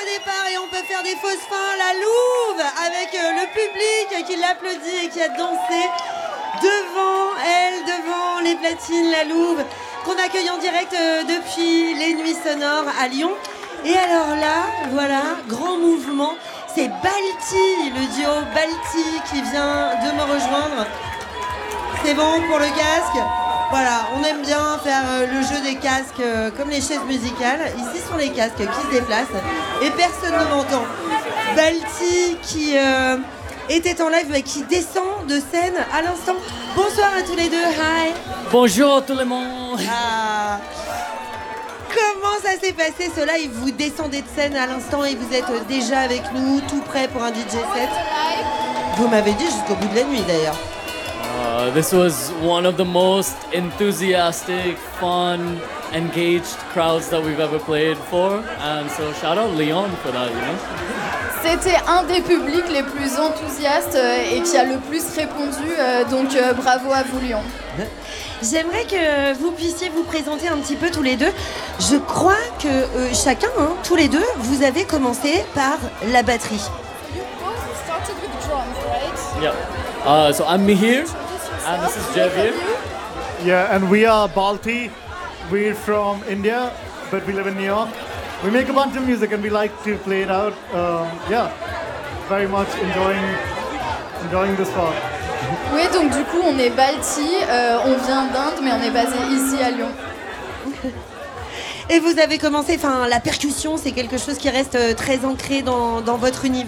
départ et on peut faire des fausses fins. La Louve avec le public qui l'applaudit et qui a dansé devant elle, devant les platines. La Louve qu'on accueille en direct depuis les Nuits Sonores à Lyon. Et alors là, voilà, grand mouvement. C'est Balti, le duo Balti qui vient de me rejoindre. C'est bon pour le casque? Voilà, on aime bien faire le jeu des casques comme les chaises musicales. Ici sont les casques qui se déplacent et personne ne m'entend. Balti qui était en live mais qui descend de scène à l'instant. Bonsoir à tous les deux, hi. Bonjour tout le monde. Ah. Comment ça s'est passé ce live? Vous descendez de scène à l'instant et vous êtes déjà avec nous, tout prêt pour un DJ set. Vous m'avez dit jusqu'au bout de la nuit d'ailleurs. This was one of the most enthusiastic, fun, engaged crowds that we've ever played for, and so shout out Lyon for that, you know. C'était un des publics les plus enthousiastes et qui a le plus répondu, donc bravo à vous Lyon. J'aimerais que vous puissiez vous présenter un petit peu tous les deux. Je crois que chacun, tous les deux, vous avez commencé par la batterie. You both started with drums, right? Yeah. So I'm Mihir, and this is Javier. Yeah, and we are Balti. We're from India, but we live in New York. We make a bunch of music and we like to play it out. Very much enjoying this part. Oui, donc du coup on est Balti, on vient d'Inde mais on est basé ici à Lyon. Et vous avez commencé, la percussion c'est quelque chose qui reste très ancré dans votre univers.